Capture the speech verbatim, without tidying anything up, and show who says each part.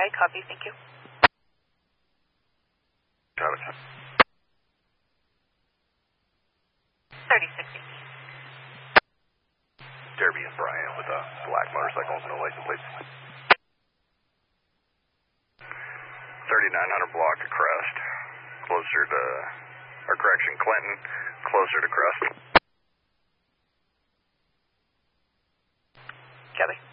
Speaker 1: I copy, thank you.
Speaker 2: Travis.
Speaker 1: thirty sixty.
Speaker 2: Derby and Brian with a black motorcycle, no license plates. thirty-nine hundred block to Crest, closer to, or correction, Clinton, closer to Crest.
Speaker 1: Copy.